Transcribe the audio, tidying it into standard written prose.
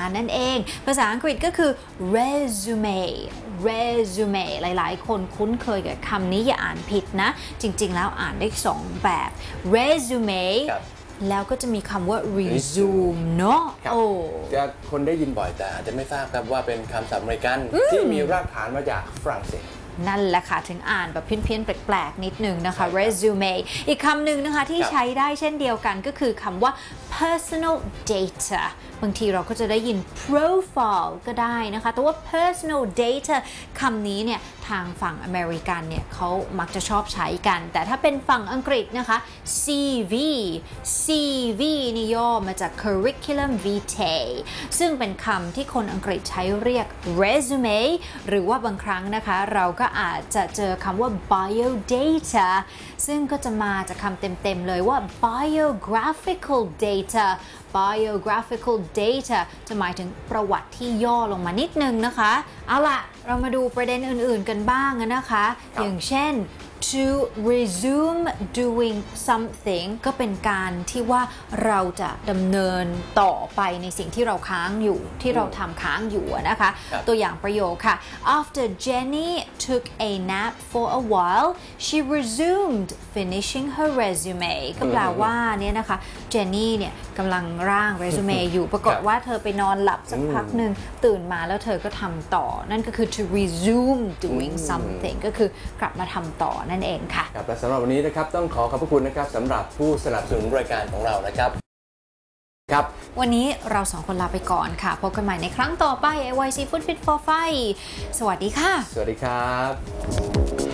านนั่นเองภาษาอังกฤษก็คือ resume หลายๆคนคุ้นเคยกับคำนี้อย่าอ่านผิดนะจริงๆแล้วอ่านได้2แบบ resume แล้วก็จะมีคำว่า resume เนาะจะคนได้ยินบ่อยแต่อาจจะไม่ทราบครับว่าเป็นคำศัพท์อเมริกันที่มีรากฐานมาจากฝรั่งเศสนั่นแหละค่ะถึงอ่านแบบเพี้ยนๆแปลกๆนิดนึงนะคะ resume อีกคำหนึ่งนะคะที่ใช้ได้เช่นเดียวกันก็คือคำว่า personal data บางทีเราก็จะได้ยิน profile ก็ได้นะคะแต่ว่า personal data คำนี้เนี่ยทางฝั่งอเมริกันเนี่ยเขามักจะชอบใช้กันแต่ถ้าเป็นฝั่งอังกฤษนะคะ CV นี่ย่อมาจาก curriculum vitae ซึ่งเป็นคำที่คนอังกฤษใช้เรียก resume หรือว่าบางครั้งนะคะเราก็อาจจะเจอคำว่า biodata ซึ่งก็จะมาจากคำเต็มๆเลยว่า biographical data จะหมายถึงประวัติที่ย่อลงมานิดนึงนะคะเอาล่ะเรามาดูประเด็นอื่นๆกันบ้างนะคะอย่างเช่นto resume doing something ก็เป็นการที่ว่าเราจะดำเนินต่อไปในสิ่งที่เราค้างอยู่ที่เราทำค้างอยู่นะคะตัวอย่างประโยคค่ะ After Jenny took a nap for a while she resumed finishing her resume ก็แปลว่าเนี่ยนะคะเจนนี่เนี่ยกำลังร่างเรซูเม่อยู่ปรากฏว่าเธอไปนอนหลับสักพักหนึ่งตื่นมาแล้วเธอก็ทำต่อนั่นก็คือ to resume doing something ก็คือกลับมาทำต่อนั่นเองค่ะครับและสำหรับวันนี้นะครับต้องขอบพระคุณนะครับสำหรับผู้สนับสนุนรายการของเรานะครับวันนี้เราสองคนลาไปก่อนค่ะพบกันใหม่ในครั้งต่อไป AYC Food Fit for Fight สวัสดีค่ะสวัสดีครับ